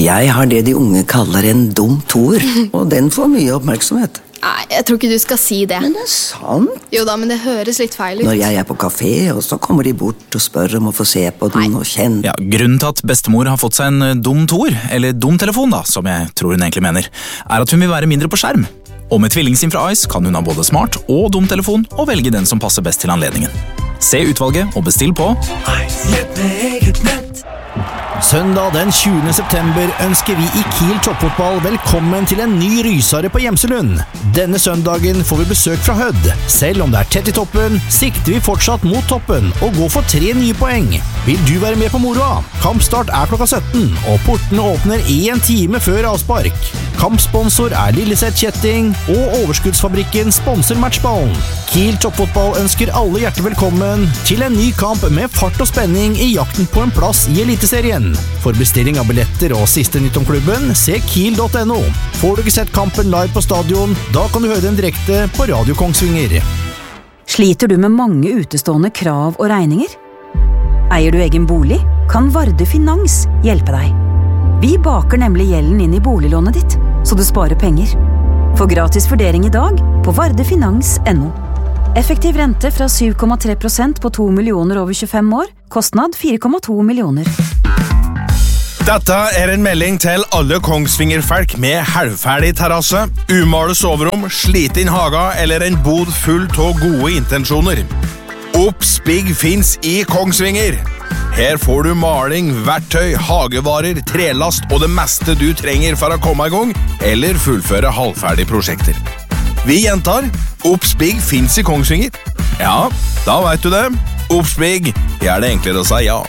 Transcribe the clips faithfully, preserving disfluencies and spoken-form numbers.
Jeg har det de unge kaller en dum toer, og den får mye oppmerksomhet. Nei, jeg tror ikke du skal si det. Men det er sant. Jo da, men det høres litt feil ut. Når jeg er på kafé, og så kommer de bort og spør om å få se på den Nei. og kjenne. Ja, grunnen til at bestemor har fått seg en dum toer, eller dum telefon da, som jeg tror hun egentlig mener, er at hun vil være mindre på skjerm. Og med tvillingsim fra Ice kan hun ha både smart og dum telefon, og velge den som passer best til anledningen. Se utvalget og bestill på Ice. Søndag den tjuende september ønsker vi i Kiel Toppfotball velkommen til en ny rysare på Gjemselund. Denne søndagen får vi besøk fra Hødd. Selv om det er tett i toppen, sikter vi fortsatt mot toppen og går for tre nye poeng. Vil du være med på moroa? Kampstart er klokka sytten, og portene åpner en time før avspark. Kampsponsor er Lilleseth Kjetting, og Overskuddsfabrikken sponser matchballen. Kiel Toppfotball ønsker alle hjertelig velkommen til en ny kamp med fart og spenning i jakten på en plass i Eliteserien. For bestilling av billetter og siste nytt om klubben, se kiel punktum no. Får du ikke sett kampen live på stadion, da kan du høre den direkte på Radio Kongsvinger. Sliter du med mange utestående krav og regninger? Eier du egen bolig? Kan Varde Finans hjelpe deg? Vi baker nemlig gjelden inn i boliglånet ditt, så du sparer penger. Få gratis vurdering i dag på vardefinans punktum no. Effektiv rente fra syv komma tre prosent på to millioner over tjuefem år, kostnad fire komma to millioner. Dette er en melding til alle Kongsvinger-folk med halvferdig terrasse, umale soverom, sliten haga eller en bod full av gode intensjoner. Oppspigg finnes i Kongsvinger. Her får du maling, verktøy, hagevarer, trelast og det meste du trenger for å komme i gang eller fullføre halvferdige prosjekter. Vi gjentar, Oppspigg finnes i Kongsvinger. Ja, da vet du det. Oppspigg gjør det enklere å si ja.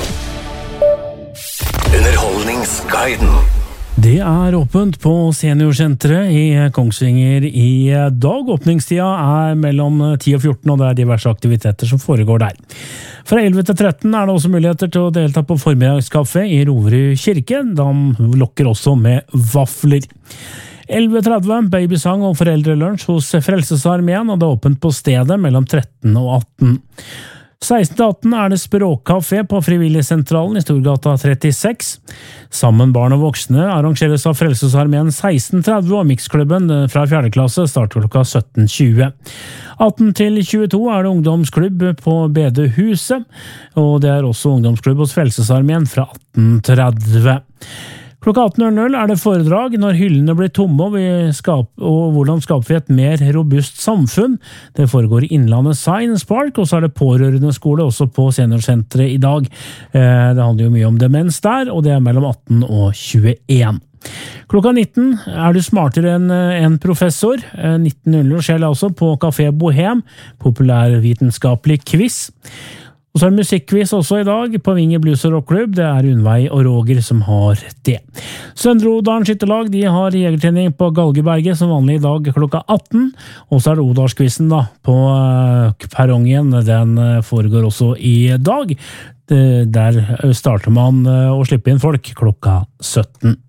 Underholdningsguiden. Det er åpent på seniorsenteret i Kongsvinger i dag. Åpningstida er mellom ti og fjorten, og det er diverse aktiviteter som foregår der. Fra elleve til tretten er det også muligheter til å delta på formiddagskaffe i Roverud kirke. De lokker også med vafler. elleve tretti babysang og foreldrelunsj hos Frelsesarmeen, og det er åpent på stedet mellom tretten og atten. seksten til atten er det språkkafé på Frivilligsentralen i Storgata trettiseks. Sammen barn og voksne arrangeres av Frelsesarmeen seksten tretti, og Mixklubben fra fjerde klasse starter klokka sytten tjue. atten til tjueto er det ungdomsklubb på Bedehuset, og det er også ungdomsklubb hos Frelsesarmeen fra atten tretti. Klokka atten er det foredrag når hyllene blir tomme og, vi skap, og hvordan skaper vi et mer robust samfunn. Det foregår i Innlandet Science Park, og så er det pårørende skole også på seniorsenteret i dag. Det handler jo mye om demens der, og det er mellom atten og tjueen. Klokka nitten er du smartere enn en professor. nitten skjer det også på Café Bohem, populærvitenskapelig quiz. Og så er det musikkquiz også i dag på Vinge Blues og Rockklubb. Det er Unnveig og Roger som har det. Søndre Odalen skytterlag, de har jegertrening på Galgeberget som vanlig i dag klokka atten. Og så er det Odalskvissen da på perrongen. Den foregår også i dag. Der starter man å slippe inn folk klokka sytten.